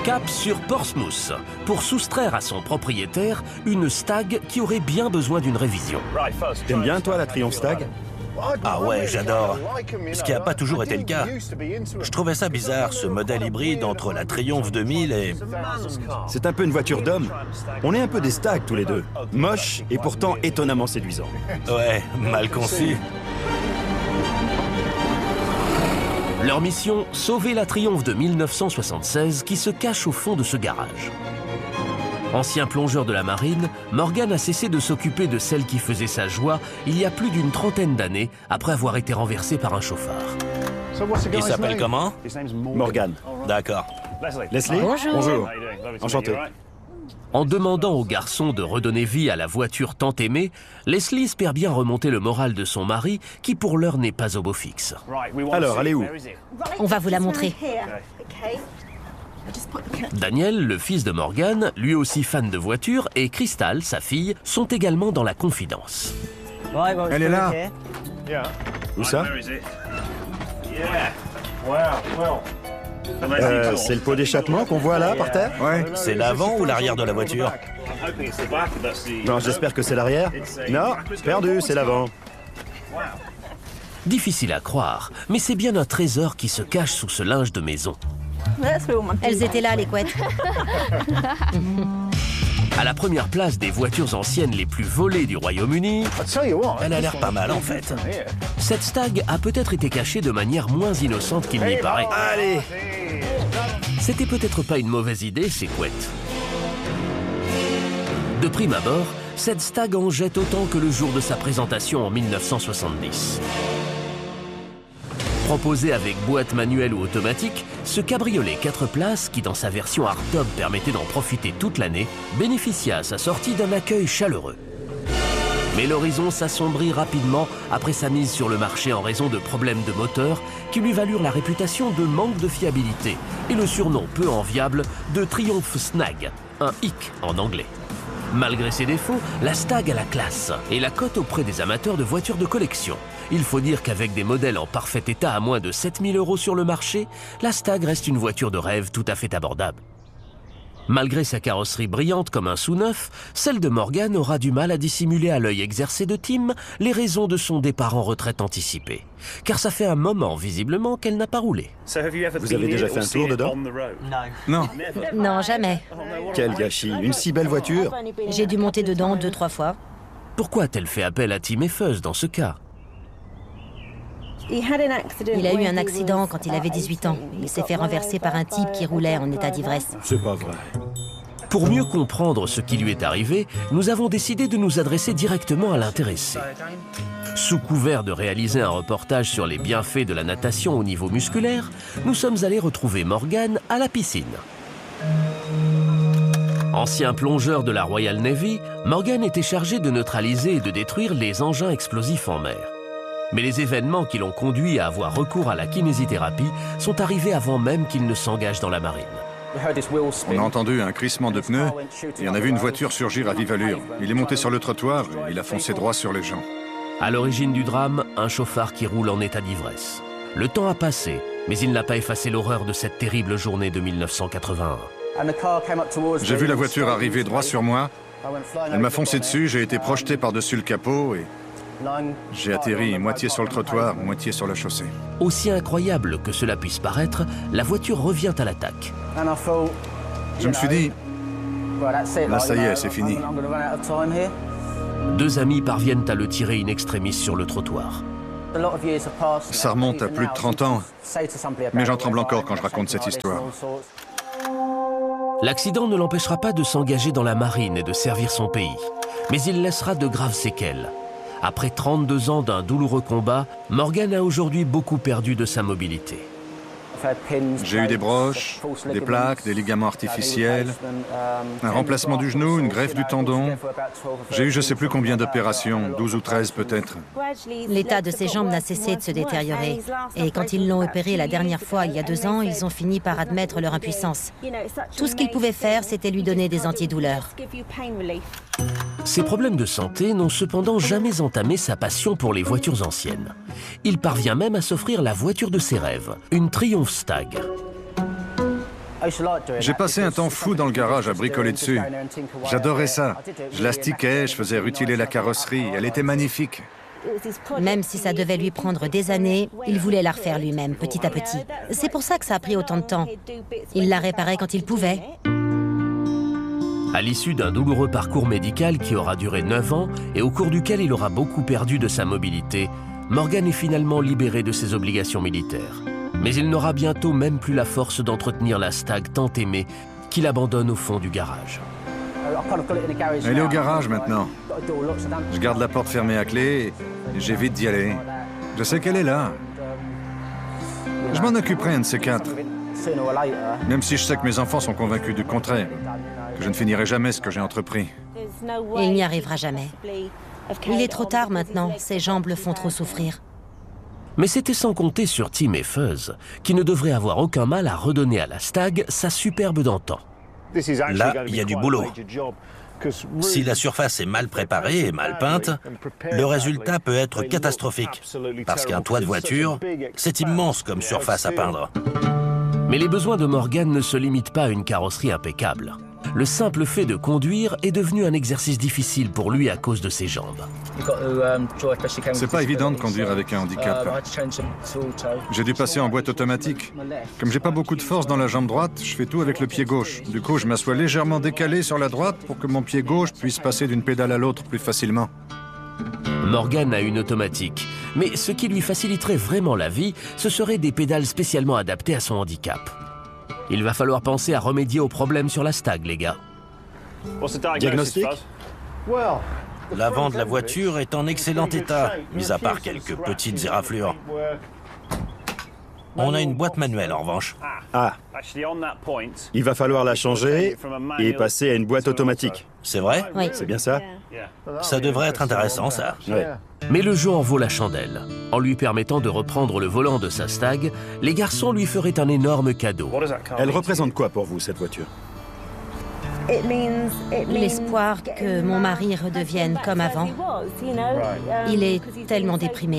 Cap sur Portsmouth, pour soustraire à son propriétaire une Stag qui aurait bien besoin d'une révision. T'aimes bien, toi, la Triumph Stag? Ah ouais, j'adore. Ce qui n'a pas toujours été le cas. Je trouvais ça bizarre, ce modèle hybride entre la Triumph 2000 et... C'est un peu une voiture d'homme. On est un peu des Stags, tous les deux. Moches et pourtant étonnamment séduisants. Ouais, mal conçu. Leur mission, sauver la Triumph de 1976 qui se cache au fond de ce garage. Ancien plongeur de la marine, Morgan a cessé de s'occuper de celle qui faisait sa joie il y a plus d'une trentaine d'années après avoir été renversé par un chauffard. Il s'appelle comment? Morgan. D'accord. Leslie? Bonjour. Bonjour. Enchanté. En demandant au garçon de redonner vie à la voiture tant aimée, Leslie espère bien remonter le moral de son mari qui pour l'heure n'est pas au beau fixe. Alors, allez où? On va vous la montrer. Daniel, le fils de Morgan, lui aussi fan de voitures, et Crystal, sa fille, sont également dans la confidence. Elle est là. Où ça? C'est le pot d'échappement qu'on voit là, par terre? Ouais. C'est l'avant ou l'arrière de la voiture? Non, j'espère que c'est l'arrière. Non, perdu, c'est l'avant. Difficile à croire, mais c'est bien un trésor qui se cache sous ce linge de maison. Elles étaient là, les couettes. À la première place des voitures anciennes les plus volées du Royaume-Uni, Elle a l'air pas mal en fait. cette Stag a peut-être été cachée de manière moins innocente qu'il n'y paraît. Allez! C'était peut-être pas une mauvaise idée, ces couettes. De prime abord, cette Stag en jette autant que le jour de sa présentation en 1970. Proposé avec boîte manuelle ou automatique, ce cabriolet 4 places, qui dans sa version hardtop permettait d'en profiter toute l'année, bénéficia à sa sortie d'un accueil chaleureux. Mais l'horizon s'assombrit rapidement après sa mise sur le marché en raison de problèmes de moteur qui lui valurent la réputation de manque de fiabilité et le surnom peu enviable de Triumph Snag, un hic en anglais. Malgré ses défauts, la Stag a la classe et la cote auprès des amateurs de voitures de collection. Il faut dire qu'avec des modèles en parfait état à moins de 7 000 € sur le marché, la Stag reste une voiture de rêve tout à fait abordable. Malgré sa carrosserie brillante comme un sous-neuf, celle de Morgan aura du mal à dissimuler à l'œil exercé de Tim les raisons de son départ en retraite anticipée. Car ça fait un moment, visiblement, qu'elle n'a pas roulé. Vous avez déjà fait un tour dedans? Non. Non, jamais. Quel gâchis, une si belle voiture. J'ai dû monter dedans 2-3 fois. Pourquoi a-t-elle fait appel à Tim et Fuzz dans ce cas? Il a eu un accident quand il avait 18 ans. Il s'est fait renverser par un type qui roulait en état d'ivresse. C'est pas vrai. Pour mieux comprendre ce qui lui est arrivé, nous avons décidé de nous adresser directement à l'intéressé. Sous couvert de réaliser un reportage sur les bienfaits de la natation au niveau musculaire, nous sommes allés retrouver Morgan à la piscine. Ancien plongeur de la Royal Navy, Morgan était chargé de neutraliser et de détruire les engins explosifs en mer. Mais les événements qui l'ont conduit à avoir recours à la kinésithérapie sont arrivés avant même qu'il ne s'engage dans la marine. On a entendu un crissement de pneus et on a vu une voiture surgir à vive allure. Il est monté sur le trottoir et il a foncé droit sur les gens. À l'origine du drame, un chauffard qui roule en état d'ivresse. Le temps a passé, mais il n'a pas effacé l'horreur de cette terrible journée de 1981. J'ai vu la voiture arriver droit sur moi. Elle m'a foncé dessus, j'ai été projeté par-dessus le capot et j'ai atterri moitié sur le trottoir, moitié sur la chaussée. Aussi incroyable que cela puisse paraître, la voiture revient à l'attaque. Je me suis dit, là ça y est, c'est fini. Deux amis parviennent à le tirer in extremis sur le trottoir. Ça remonte à plus de 30 ans, mais j'en tremble encore quand je raconte cette histoire. L'accident ne l'empêchera pas de s'engager dans la marine et de servir son pays, mais il laissera de graves séquelles. Après 32 ans d'un douloureux combat, Morgan a aujourd'hui beaucoup perdu de sa mobilité. J'ai eu des broches, des plaques, des ligaments artificiels, un remplacement du genou, une greffe du tendon. J'ai eu je ne sais plus combien d'opérations, 12 ou 13 peut-être. L'état de ses jambes n'a cessé de se détériorer. Et quand ils l'ont opéré la dernière fois, il y a 2 ans, ils ont fini par admettre leur impuissance. Tout ce qu'ils pouvaient faire, c'était lui donner des antidouleurs. Ses problèmes de santé n'ont cependant jamais entamé sa passion pour les voitures anciennes. Il parvient même à s'offrir la voiture de ses rêves, une Triumph Stag. J'ai passé un temps fou dans le garage à bricoler dessus. J'adorais ça. Je l'astiquais, je faisais rutiler la carrosserie. Elle était magnifique. Même si ça devait lui prendre des années, il voulait la refaire lui-même, petit à petit. C'est pour ça que ça a pris autant de temps. Il la réparait quand il pouvait. À l'issue d'un douloureux parcours médical qui aura duré 9 ans et au cours duquel il aura beaucoup perdu de sa mobilité, Morgan est finalement libéré de ses obligations militaires. Mais il n'aura bientôt même plus la force d'entretenir la Stag tant aimée qu'il abandonne au fond du garage. Elle est au garage maintenant. Je garde la porte fermée à clé et j'évite d'y aller. Je sais qu'elle est là. Je m'en occuperai un de ces 4. Même si je sais que mes enfants sont convaincus du contraire, que je ne finirai jamais ce que j'ai entrepris. Et il n'y arrivera jamais. Il est trop tard maintenant, ses jambes le font trop souffrir. Mais c'était sans compter sur Tim et Fuzz, qui ne devraient avoir aucun mal à redonner à la Stag sa superbe d'antan. Là, il y a du boulot. Si la surface est mal préparée et mal peinte, le résultat peut être catastrophique. Parce qu'un toit de voiture, c'est immense comme surface à peindre. Mais les besoins de Morgan ne se limitent pas à une carrosserie impeccable. Le simple fait de conduire est devenu un exercice difficile pour lui à cause de ses jambes. C'est pas évident de conduire avec un handicap. J'ai dû passer en boîte automatique. Comme j'ai pas beaucoup de force dans la jambe droite, je fais tout avec le pied gauche. Du coup, je m'assois légèrement décalé sur la droite pour que mon pied gauche puisse passer d'une pédale à l'autre plus facilement. Morgan a une automatique, mais ce qui lui faciliterait vraiment la vie, ce seraient des pédales spécialement adaptées à son handicap. Il va falloir penser à remédier aux problèmes sur la Stag, les gars. Diagnostic? L'avant de la voiture est en excellent état, mis à part quelques petites éraflures. On a une boîte manuelle en revanche. Ah, il va falloir la changer et passer à une boîte automatique. C'est vrai? Oui. C'est bien ça? Ça devrait être intéressant, ça. Ouais. Mais le jeu en vaut la chandelle. En lui permettant de reprendre le volant de sa Stag, les garçons lui feraient un énorme cadeau. Elle représente quoi pour vous, cette voiture? L'espoir que mon mari redevienne comme avant. Il est tellement déprimé.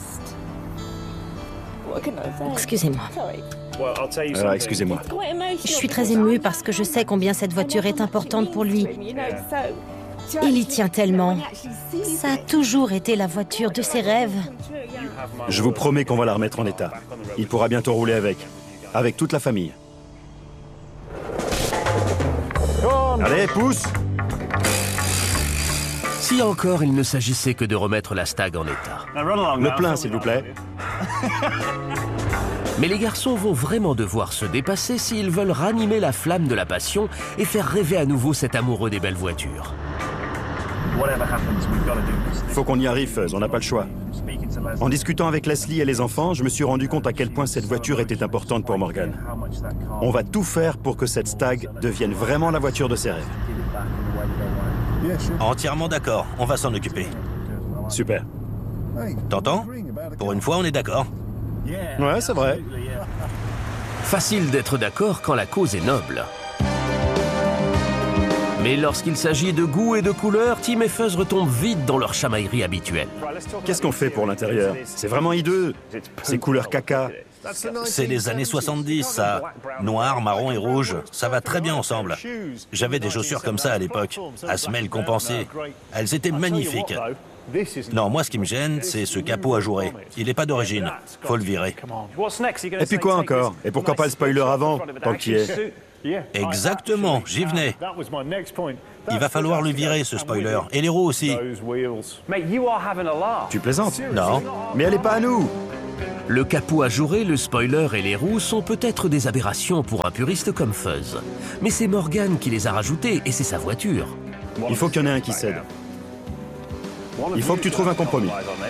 Excusez-moi. Alors, excusez-moi. Je suis très émue parce que je sais combien cette voiture est importante pour lui. Il y tient tellement. Ça a toujours été la voiture de ses rêves. Je vous promets qu'on va la remettre en état. Il pourra bientôt rouler avec toute la famille. Allez, pousse! Si encore il ne s'agissait que de remettre la Stag en état. Le plein, s'il vous plaît. Mais les garçons vont vraiment devoir se dépasser s'ils veulent ranimer la flamme de la passion et faire rêver à nouveau cet amoureux des belles voitures. Faut qu'on y arrive, Fuzz, on n'a pas le choix. En discutant avec Leslie et les enfants, je me suis rendu compte à quel point cette voiture était importante pour Morgan. On va tout faire pour que cette Stag devienne vraiment la voiture de ses rêves. Entièrement d'accord, on va s'en occuper. Super. T'entends? Pour une fois, on est d'accord. Ouais, c'est vrai. Facile d'être d'accord quand la cause est noble. Mais lorsqu'il s'agit de goût et de couleur, Tim et Fuzz retombent vite dans leur chamaillerie habituelle. Qu'est-ce qu'on fait pour l'intérieur? C'est vraiment hideux. C'est couleur caca. C'est les années 70, ça. Noir, marron et rouge, ça va très bien ensemble. J'avais des chaussures comme ça à l'époque, à semelles compensées. Elles étaient magnifiques. Non, moi ce qui me gêne, c'est ce capot ajouré. Il n'est pas d'origine. Faut le virer. Et puis quoi encore? Et pourquoi pas le spoiler avant, tant qu'il y est? Exactement, j'y venais. Il va falloir le virer, ce spoiler. Et les roues aussi. Tu plaisantes? Non. Mais elle est pas à nous! Le capot ajouré, le spoiler et les roues sont peut-être des aberrations pour un puriste comme Fuzz. Mais c'est Morgan qui les a rajoutés et c'est sa voiture. Il faut qu'il y en ait un qui cède. Il faut que tu trouves un compromis.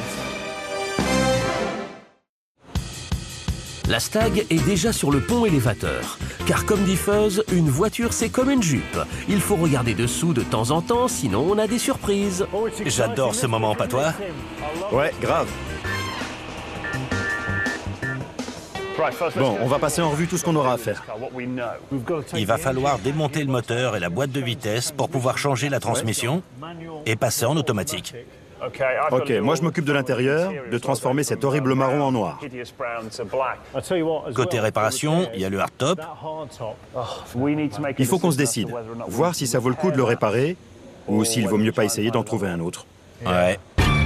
La Stag est déjà sur le pont élévateur. Car comme dit Fuzz, une voiture c'est comme une jupe. Il faut regarder dessous de temps en temps, sinon on a des surprises. J'adore ce moment, pas toi? Ouais, grave. Bon, on va passer en revue tout ce qu'on aura à faire. Il va falloir démonter le moteur et la boîte de vitesse pour pouvoir changer la transmission et passer en automatique. Ok, moi je m'occupe de l'intérieur, de transformer cet horrible marron en noir. Côté réparation, il y a le hardtop. Il faut qu'on se décide, voir si ça vaut le coup de le réparer, ou s'il vaut mieux pas essayer d'en trouver un autre. Ouais.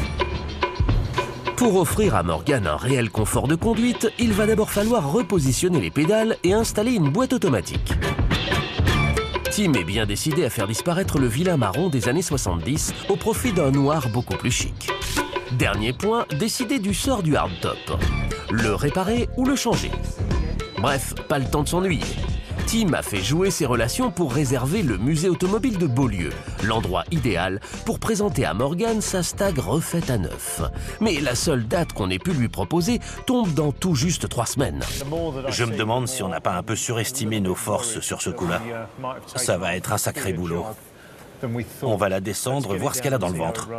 Pour offrir à Morgan un réel confort de conduite, il va d'abord falloir repositionner les pédales et installer une boîte automatique. Tim est bien décidé à faire disparaître le vilain marron des années 70 au profit d'un noir beaucoup plus chic. Dernier point, décider du sort du hardtop. Le réparer ou le changer. Bref, pas le temps de s'ennuyer. Tim a fait jouer ses relations pour réserver le musée automobile de Beaulieu, l'endroit idéal pour présenter à Morgan sa Stag refaite à neuf. Mais la seule date qu'on ait pu lui proposer tombe dans tout juste 3 semaines. Je me demande si on n'a pas un peu surestimé nos forces sur ce coup-là. Ça va être un sacré boulot. On va la descendre, voir ce qu'elle a dans le ventre.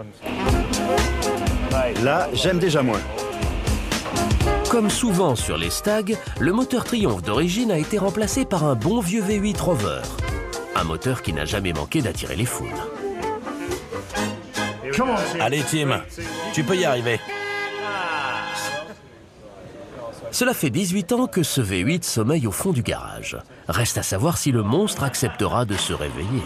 Là, j'aime déjà moins. Comme souvent sur les Stag, le moteur Triumph d'origine a été remplacé par un bon vieux V8 Rover. Un moteur qui n'a jamais manqué d'attirer les foules. Allez Tim, tu peux y arriver. Cela fait 18 ans que ce V8 sommeille au fond du garage. Reste à savoir si le monstre acceptera de se réveiller.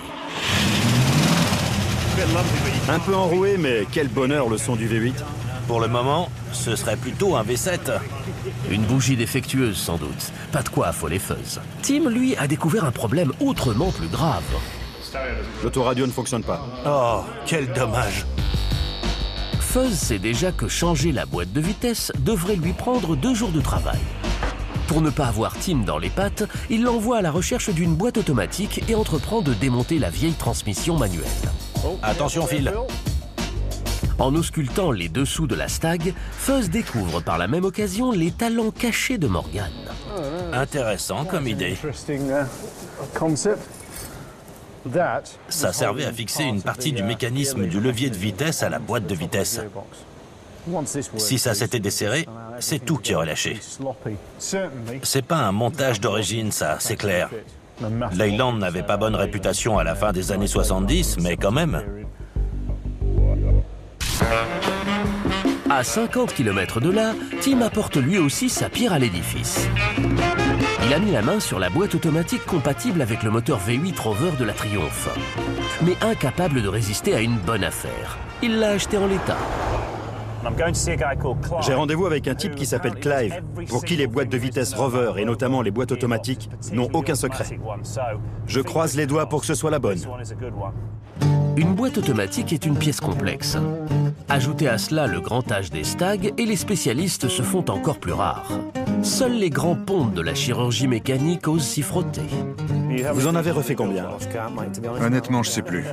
Un peu enroué, mais quel bonheur le son du V8. Pour le moment, ce serait plutôt un V7. Une bougie défectueuse sans doute. Pas de quoi affoler Fuzz. Tim, lui, a découvert un problème autrement plus grave. L'autoradio ne fonctionne pas. Oh, quel dommage. Fuzz sait déjà que changer la boîte de vitesse devrait lui prendre 2 jours de travail. Pour ne pas avoir Tim dans les pattes, il l'envoie à la recherche d'une boîte automatique et entreprend de démonter la vieille transmission manuelle. Attention Phil. En auscultant les dessous de la Stag, Fuzz découvre par la même occasion les talents cachés de Morgan. Intéressant comme idée. Ça servait à fixer une partie du mécanisme du levier de vitesse à la boîte de vitesse. Si ça s'était desserré, c'est tout qui aurait lâché. C'est pas un montage d'origine, ça, c'est clair. Leyland n'avait pas bonne réputation à la fin des années 70, mais quand même. À 50 km de là, Tim apporte lui aussi sa pierre à l'édifice. Il a mis la main sur la boîte automatique compatible avec le moteur V8 Rover de la Triumph. Mais incapable de résister à une bonne affaire. Il l'a acheté en l'état. J'ai rendez-vous avec un type qui s'appelle Clive, pour qui les boîtes de vitesse Rover, et notamment les boîtes automatiques, n'ont aucun secret. Je croise les doigts pour que ce soit la bonne. Une boîte automatique est une pièce complexe. Ajoutez à cela le grand âge des Stag et les spécialistes se font encore plus rares. Seuls les grands pontes de la chirurgie mécanique osent s'y frotter. Vous en avez refait combien? Honnêtement, je sais plus.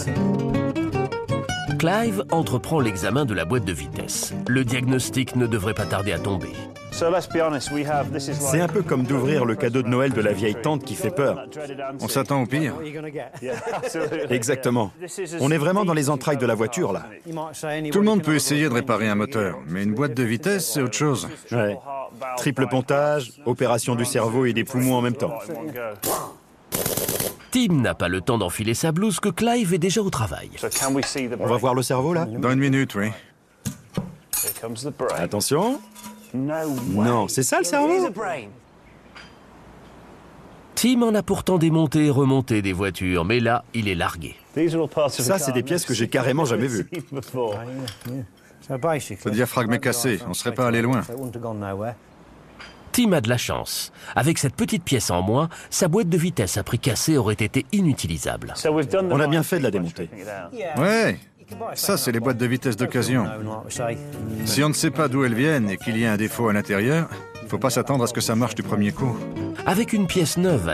Clive entreprend l'examen de la boîte de vitesse. Le diagnostic ne devrait pas tarder à tomber. C'est un peu comme d'ouvrir le cadeau de Noël de la vieille tante qui fait peur. On s'attend au pire. Exactement. On est vraiment dans les entrailles de la voiture, là. Tout le monde peut essayer de réparer un moteur, mais une boîte de vitesse, c'est autre chose. Ouais. Triple pontage, opération du cerveau et des poumons en même temps. Tim n'a pas le temps d'enfiler sa blouse que Clive est déjà au travail. On va voir le cerveau, là? Dans 1 minute, oui. Attention. Non, c'est ça le cerveau? Tim en a pourtant démonté et remonté des voitures, mais là, il est largué. Ça, c'est des pièces que j'ai carrément jamais vues. Le diaphragme est cassé, on serait pas allé loin. Tim a de la chance. Avec cette petite pièce en moins, sa boîte de vitesse à prix cassé aurait été inutilisable. On a bien fait de la démonter. Ouais, ça c'est les boîtes de vitesse d'occasion. Si on ne sait pas d'où elles viennent et qu'il y a un défaut à l'intérieur, faut pas s'attendre à ce que ça marche du premier coup. Avec une pièce neuve